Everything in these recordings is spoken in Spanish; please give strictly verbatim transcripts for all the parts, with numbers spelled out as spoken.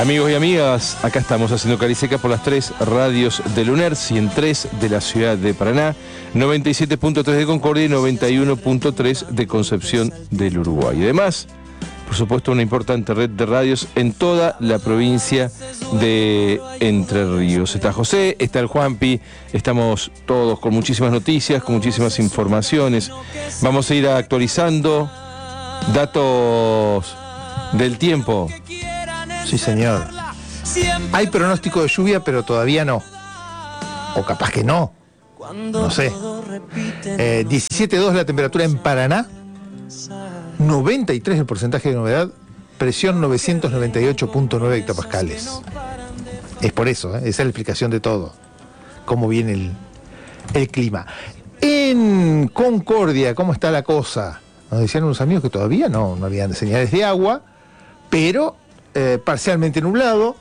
Amigos y amigas, acá estamos haciendo Cariseca por las tres radios de Luner, ciento tres de la ciudad de Paraná, noventa y siete punto tres de Concordia y noventa y uno punto tres de Concepción del Uruguay. Y además, por supuesto, una importante red de radios en toda la provincia de Entre Ríos. Está José, está el Juanpi, estamos todos con muchísimas noticias, con muchísimas informaciones. Vamos a ir actualizando datos del tiempo. Sí, señor. Hay pronóstico de lluvia, pero todavía no. O capaz que no. No sé. Eh, diecisiete punto dos la temperatura en Paraná. noventa y tres el porcentaje de humedad. Presión novecientos noventa y ocho punto nueve hectopascales. Es por eso, ¿eh? Esa es la explicación de todo. Cómo viene el, el clima. En Concordia, ¿cómo está la cosa? Nos decían unos amigos que todavía no, no habían señales de agua, pero eh, parcialmente nublado.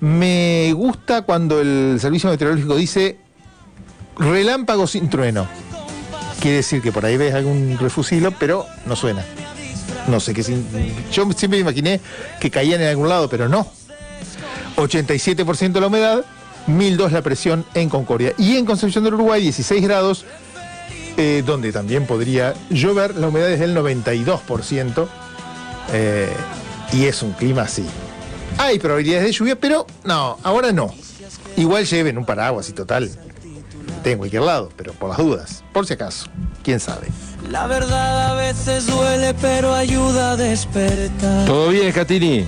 Me gusta cuando el servicio meteorológico dice relámpago sin trueno. Quiere decir que por ahí ves algún refusilo, pero no suena. No sé qué. Sin... Yo siempre me imaginé que caían en algún lado, pero no. ochenta y siete por ciento la humedad, mil dos la presión en Concordia. Y en Concepción del Uruguay, dieciséis grados, eh, donde también podría llover. La humedad es del noventa y dos por ciento. Eh, y es un clima así. Hay probabilidades de lluvia, pero no, ahora no. Igual lleven un paraguas y total. En cualquier lado, pero por las dudas, por si acaso, quién sabe. La verdad a veces duele, pero ayuda a despertar. ¿Todo bien, Catini?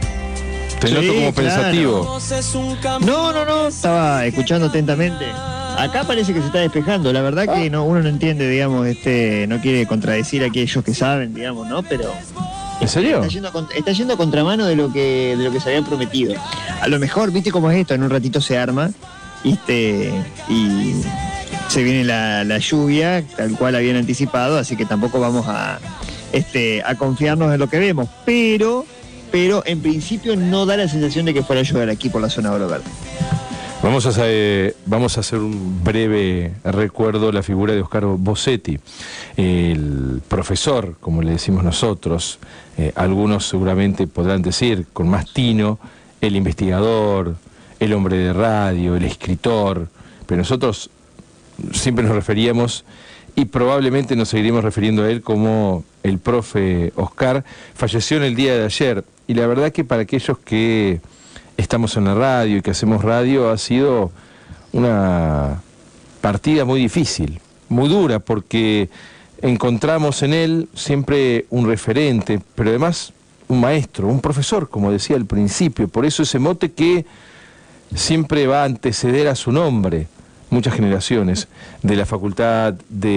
Te Sí, noto como claro. pensativo. No, no, no, estaba escuchando atentamente. Acá parece que se está despejando, la verdad que no, uno no entiende, digamos, este, no quiere contradecir a aquellos que saben, digamos, ¿no? Pero ¿En serio? está yendo, a, cont- está yendo a contramano de lo que de lo que se había prometido. A lo mejor, viste cómo es esto, en un ratito se arma, ¿viste? Y se viene la, la lluvia, tal cual habían anticipado, así que tampoco vamos a, este, a confiarnos en lo que vemos, pero, pero en principio no da la sensación de que fuera a llover aquí por la zona de Oro Verde. Vamos a, hacer, vamos a hacer un breve recuerdo de la figura de Oscar Bossetti, el profesor, como le decimos nosotros, eh, algunos seguramente podrán decir con más tino, el investigador, el hombre de radio, el escritor, pero nosotros siempre nos referíamos y probablemente nos seguiremos refiriendo a él como el profe Oscar. Falleció en el día de ayer y la verdad que para aquellos que estamos en la radio y que hacemos radio ha sido una partida muy difícil, muy dura, porque encontramos en él siempre un referente, pero además un maestro, un profesor, como decía al principio, por eso ese mote que siempre va a anteceder a su nombre. Muchas generaciones de la Facultad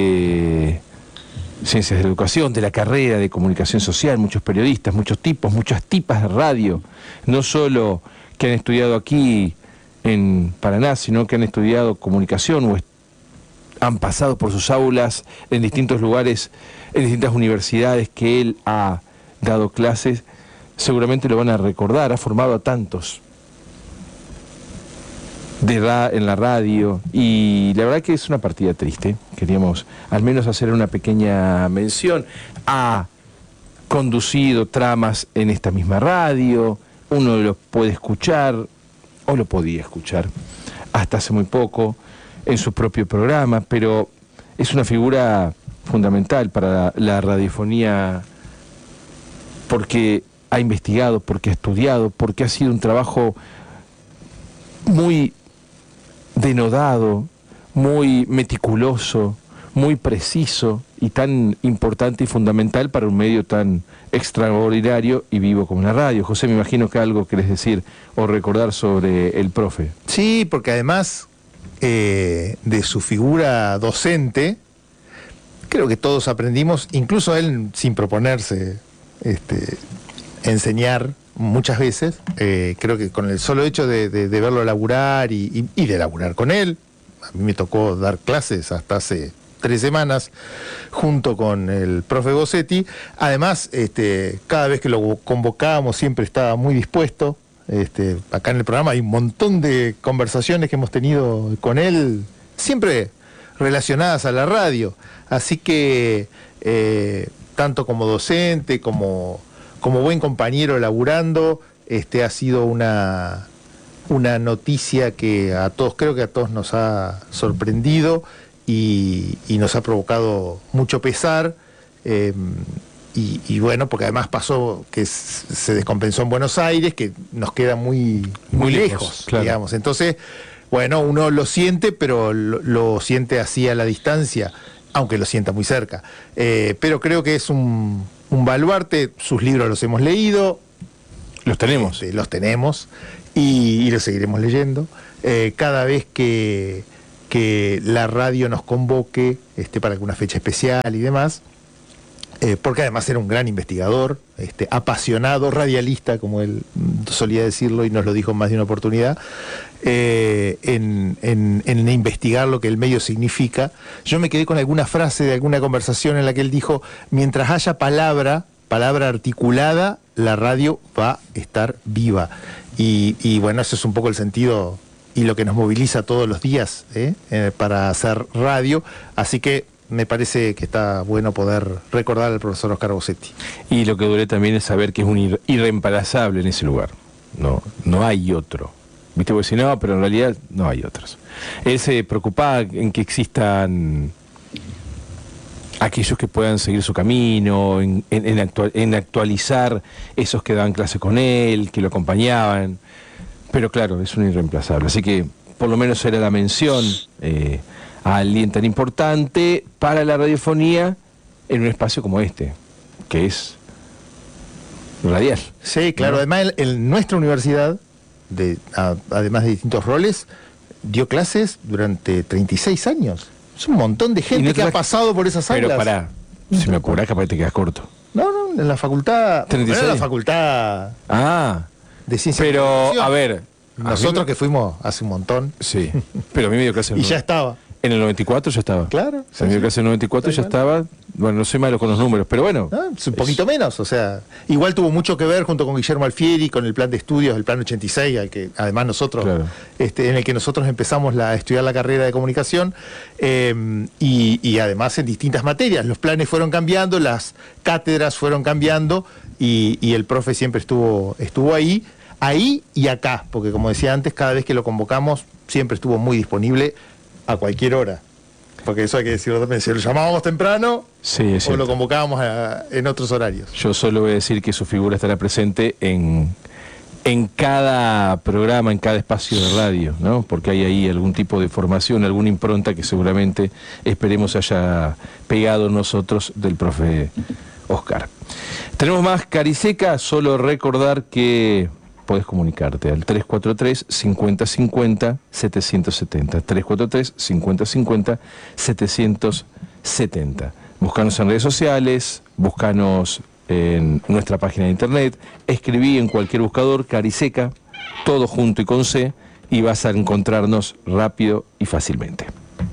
de Ciencias de la Educación, de la carrera de Comunicación Social, muchos periodistas, muchos tipos, muchas tipas de radio, no solo que han estudiado aquí en Paraná, sino que han estudiado comunicación o han pasado por sus aulas en distintos lugares, en distintas universidades que él ha dado clases, seguramente lo van a recordar, ha formado a tantos de ra en la radio y la verdad que es una partida triste. Queríamos al menos hacer una pequeña mención. Ha conducido tramas en esta misma radio, uno lo puede escuchar o lo podía escuchar hasta hace muy poco en su propio programa, pero es una figura fundamental para la, la radiofonía porque ha investigado, porque ha estudiado, porque ha sido un trabajo muy denodado, muy meticuloso, muy preciso y tan importante y fundamental para un medio tan extraordinario y vivo como la radio. José, me imagino que algo querés decir o recordar sobre el profe. Sí, porque además eh, de su figura docente, creo que todos aprendimos, incluso él sin proponerse este, enseñar muchas veces, eh, creo que con el solo hecho de, de, de verlo laburar y, y, y de laburar con él, a mí me tocó dar clases hasta hace tres semanas junto con el profe Bossetti. Además, este, cada vez que lo convocábamos siempre estaba muy dispuesto. Este, acá en el programa hay un montón de conversaciones que hemos tenido con él, siempre relacionadas a la radio. Así que, eh, tanto como docente, como, como buen compañero laburando, este, ha sido una, una noticia que a todos, creo que a todos nos ha sorprendido y, y nos ha provocado mucho pesar. Eh, y, y bueno, porque además pasó que s- se descompensó en Buenos Aires, que nos queda muy, muy, Muy lejos, lejos, claro. digamos. Entonces, bueno, uno lo siente, pero lo, lo siente así a la distancia, aunque lo sienta muy cerca. Eh, pero creo que es un, un baluarte, sus libros los hemos leído, Los tenemos. este, los tenemos y, y los seguiremos leyendo. Eh, cada vez que, que la radio nos convoque este, para alguna fecha especial y demás, eh, porque además era un gran investigador, este, apasionado, radialista, como él mm, solía decirlo y nos lo dijo en más de una oportunidad, eh, en, en- en investigar lo que el medio significa. Yo me quedé con alguna frase de alguna conversación en la que él dijo, mientras haya palabra, palabra articulada, la radio va a estar viva. Y, y bueno, ese es un poco el sentido y lo que nos moviliza todos los días, ¿eh? Eh, para hacer radio. Así que me parece que está bueno poder recordar al profesor Oscar Bossetti. Y lo que duele también es saber que es un ir- irreemplazable en ese lugar. No, no hay otro. Viste, vos decís, no, pero en realidad no hay otros. Él se preocupaba en que existan aquellos que puedan seguir su camino, en, en- en actual- en actualizar esos que daban clase con él, que lo acompañaban. Pero claro, es un irreemplazable. Así que por lo menos era la mención eh, a alguien tan importante para la radiofonía en un espacio como este, que es radial. Sí, claro. ¿No? Además, en, en nuestra universidad, de, a- además de distintos roles, dio clases durante treinta y seis años. Es un montón de Y gente no que te ha la- pasado por esas aulas. Pero pará, si me apurás capaz que te quedas corto. No, no, en la facultad. treinta y Bueno, seis. en la facultad Ah, de ciencia y pero comunicación. a ver. a mí Nosotros me- que fuimos hace un montón. Sí, pero a mí me dio clase en Y el- ya estaba. en el noventa y cuatro ya estaba. Claro, A sí, mí me dio sí. clase en el noventa y cuatro ya Tal estaba. Bueno, no soy malo con los números, pero bueno. ¿No? Es un poquito menos, o sea, igual tuvo mucho que ver junto con Guillermo Alfieri con el plan de estudios, el plan ochenta y seis, al que además nosotros, Claro. este, en el que nosotros empezamos la- a estudiar la carrera de comunicación, eh, y, y además en distintas materias. Los planes fueron cambiando, las cátedras fueron cambiando, y, y el profe siempre estuvo, estuvo ahí, ahí y acá, porque como decía antes, cada vez que lo convocamos, siempre estuvo muy disponible a cualquier hora. Porque eso hay que decirlo también, si lo llamábamos temprano, Sí, es o lo cierto. convocábamos a- en otros horarios. Yo solo voy a decir que su figura estará presente en, en cada programa, en cada espacio de radio, ¿no? Porque hay ahí algún tipo de formación, alguna impronta que seguramente esperemos haya pegado nosotros del profe Oscar. Tenemos más Cariseca, solo recordar que podés comunicarte al tres cuatro tres, cincuenta cincuenta, setecientos setenta. tres cuatro tres, cincuenta cincuenta, setecientos setenta. Búscanos en redes sociales, búscanos en nuestra página de internet, escribí en cualquier buscador Cariseca, todo junto y con C, y vas a encontrarnos rápido y fácilmente.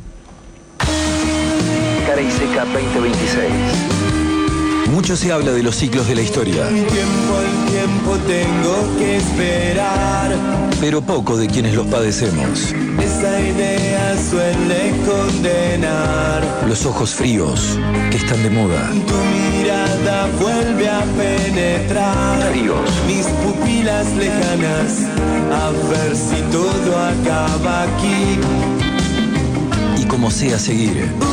Cariseca veinte veintiséis. Mucho se habla de los ciclos de la historia, Mi tiempo al tiempo tengo que esperar. pero poco de quienes los padecemos. Esa idea suele condenar. Los ojos fríos, que están de moda. Tu mirada vuelve a penetrar. Fríos. Mis pupilas lejanas. A ver si todo acaba aquí. Y como sea seguir.